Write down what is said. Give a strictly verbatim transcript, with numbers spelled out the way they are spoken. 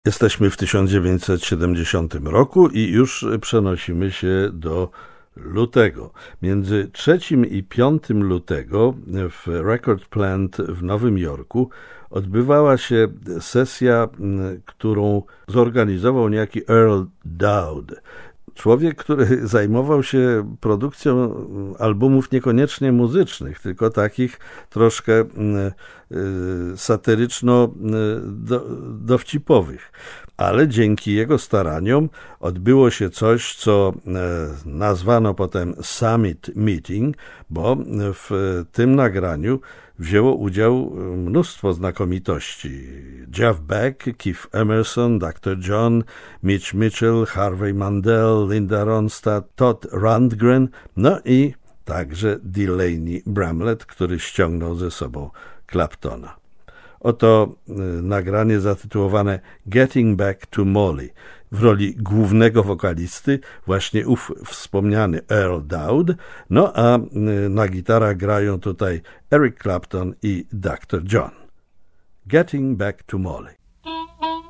Jesteśmy w tysiąc dziewięćset siedemdziesiątym roku i już przenosimy się do lutego. Między trzecim i piątym lutego w Record Plant w Nowym Jorku odbywała się sesja, którą zorganizował niejaki Earl Dowd. Człowiek, który zajmował się produkcją albumów niekoniecznie muzycznych, tylko takich troszkę satyryczno-dowcipowych. Ale dzięki jego staraniom odbyło się coś, co nazwano potem Summit Meeting, bo w tym nagraniu wzięło udział mnóstwo znakomitości. Jeff Beck, Keith Emerson, doktor John, Mitch Mitchell, Harvey Mandel, Linda Ronstadt, Todd Rundgren, no i także Delaney Bramlett, który ściągnął ze sobą Claptona. Oto nagranie zatytułowane Getting Back to Molly. W roli głównego wokalisty właśnie ów wspomniany Earl Dowd, no a na gitarach grają tutaj Eric Clapton i doktor John. Getting Back to Molly.